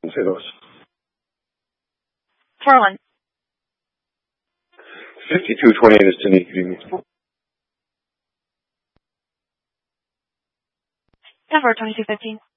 Say those. Carlin. 5228 is Tanika. Denver 2215.